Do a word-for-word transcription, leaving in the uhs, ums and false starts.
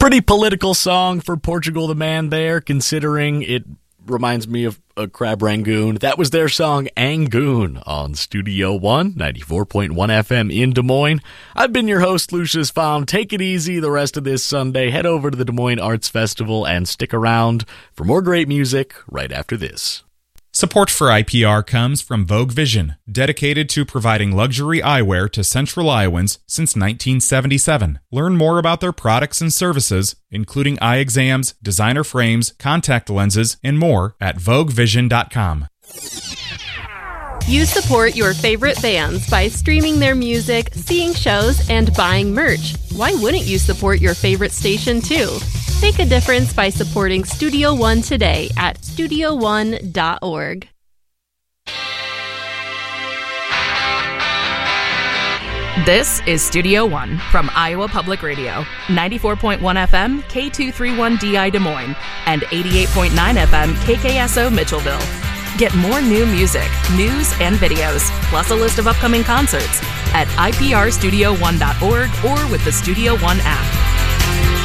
Pretty political song for Portugal the Man there, considering it reminds me of a crab rangoon. That was their song Angoon on Studio One, ninety-four point one F M in Des Moines. I've been your host, Lucius Fahm. Take it easy the rest of this Sunday. Head over to the Des Moines Arts Festival and stick around for more great music right after this. Support for I P R comes from Vogue Vision, dedicated to providing luxury eyewear to Central Iowans since nineteen seventy-seven. Learn more about their products and services, including eye exams, designer frames, contact lenses, and more at vogue vision dot com. You support your favorite bands by streaming their music, seeing shows, and buying merch. Why wouldn't you support your favorite station too? Make a difference by supporting Studio One today at studio one dot org. This is Studio One from Iowa Public Radio, ninety-four point one F M, K two thirty-one D I Des Moines, and eighty-eight point nine F M, K K S O Mitchellville. Get more new music, news, and videos, plus a list of upcoming concerts at I P R studio one dot org or with the Studio One app.